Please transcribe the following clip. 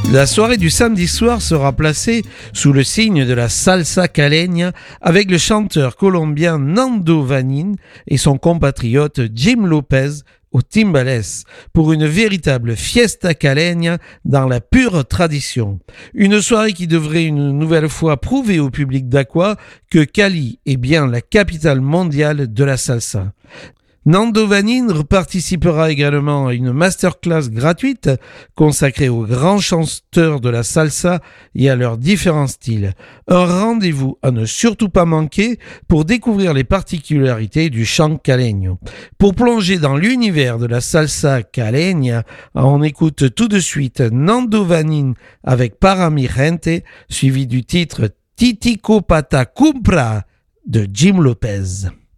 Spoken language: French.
La soirée du samedi soir sera placée sous le signe de la salsa caleña avec le chanteur colombien Nando Vanin et son compatriote Jim Lopez aux timbales pour une véritable fiesta caleña dans la pure tradition. Une soirée qui devrait une nouvelle fois prouver au public d'Aqua que Cali est bien la capitale mondiale de la salsa. Nando Vanin participera également à une masterclass gratuite consacrée aux grands chanteurs de la salsa et à leurs différents styles. Un rendez-vous à ne surtout pas manquer pour découvrir les particularités du chant caleño. Pour plonger dans l'univers de la salsa caleña, on écoute tout de suite Nando Vanin avec Para mi gente, suivi du titre Titico Pata Cumpra de Jim Lopez.